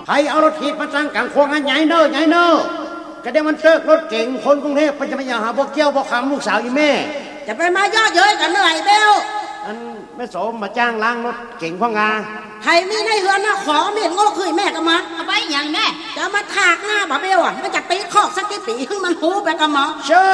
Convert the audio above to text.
ให้เอารถถีบมาตั้งกลางโค้งใหญ่เนอะใหญ่เนอะก็ได้มันเติกรถเก่งคนกรุงเทพจะมาอย่าหาพวกเกี้ยวพวกคำลูกสาวอีแม่จะไปมาย่อเย้ยกันเมื่อไหร่เบลอันแม่โสมมาจ้างล้างรถเก่งพ่องาใครมีในเฮือนนะขอเมียนโง่คือแม่ก็มาเอาไปอย่างแม่จะมาถากหน้าบ่เบลอ่ะมันจะตีคอกสักกี่ปีขึ้นมันหูไปกับหมอเชื่อ